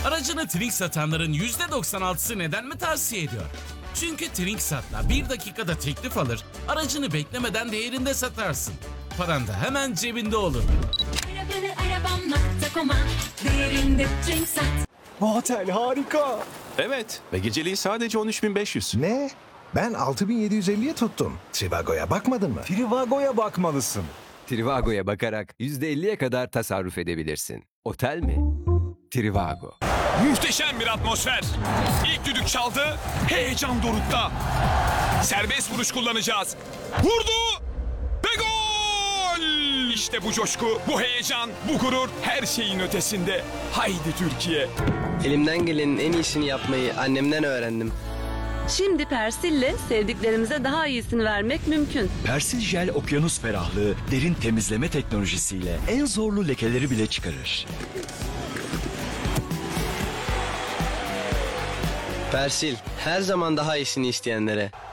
Aracını Trink satanların %96'sı neden mi tavsiye ediyor? Çünkü Trinksat'la 1 dakikada teklif alır, aracını beklemeden değerinde satarsın. Paran da hemen cebinde olur. Arabam.com'a değerinde Trinksat. Bu otel harika. Evet ve geceliği sadece 13.500. Ne? Ben 6750'ye tuttum. Trivago'ya bakmadın mı? Trivago'ya bakmalısın. Trivago'ya bakarak %50'ye kadar tasarruf edebilirsin. Otel mi? Trivago. Muhteşem bir atmosfer. İlk düdük çaldı, heyecan dorukta. Serbest vuruş kullanacağız. Vurdu ve gol! İşte bu coşku, bu heyecan, bu gurur her şeyin ötesinde. Haydi Türkiye. Elimden gelenin en iyisini yapmayı annemden öğrendim. Şimdi Persil'le sevdiklerimize daha iyisini vermek mümkün. Persil Jel okyanus ferahlığı derin temizleme teknolojisiyle en zorlu lekeleri bile çıkarır. Persil, her zaman daha iyisini isteyenlere.